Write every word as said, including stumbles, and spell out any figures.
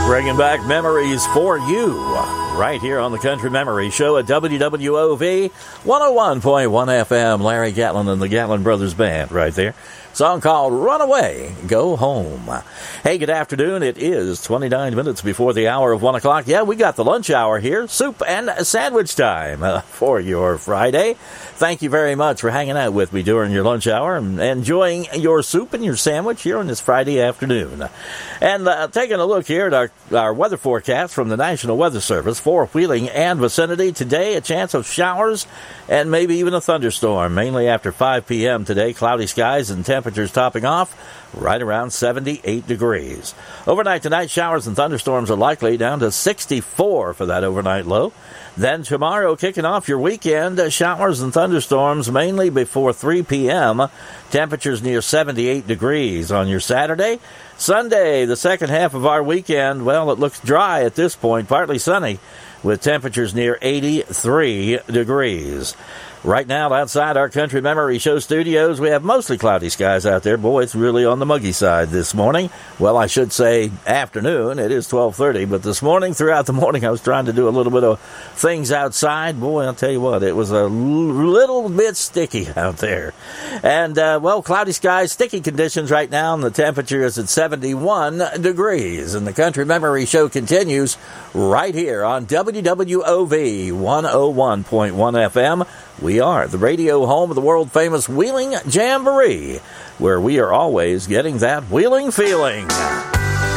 Bringing back memories for you right here on the Country Memory Show at W W O V one oh one point one F M. Larry Gatlin and the Gatlin Brothers Band right there. Song called Runaway, Go Home. Hey, good afternoon. It is twenty-nine minutes before the hour of one o'clock. Yeah, we got the lunch hour here. Soup and sandwich time uh, for your Friday. Thank you very much for hanging out with me during your lunch hour and enjoying your soup and your sandwich here on this Friday afternoon. And uh, taking a look here at our, our weather forecast from the National Weather Service for Wheeling and vicinity. Today, a chance of showers and maybe even a thunderstorm, mainly after five p.m. today. Cloudy skies and temperatures topping off right around seventy-eight degrees. Overnight tonight, showers and thunderstorms are likely, down to sixty-four for that overnight low. Then tomorrow, kicking off your weekend, uh, showers and thunderstorms mainly before three p.m. Temperatures near seventy-eight degrees on your Saturday. Sunday, the second half of our weekend, well, it looks dry at this point, partly sunny, with temperatures near eighty-three degrees. Right now, outside our Country Memory Show studios, we have mostly cloudy skies out there. Boy, it's really on the muggy side this morning. Well, I should say afternoon. It is twelve thirty, but this morning, throughout the morning, I was trying to do a little bit of things outside. Boy, I'll tell you what, it was a little bit sticky out there. And, uh, well, cloudy skies, sticky conditions right now, and the temperature is at seventy-one degrees. And the Country Memory Show continues right here on W W O V one oh one point one F M. We are the radio home of the world-famous Wheeling Jamboree, where we are always getting that wheeling feeling.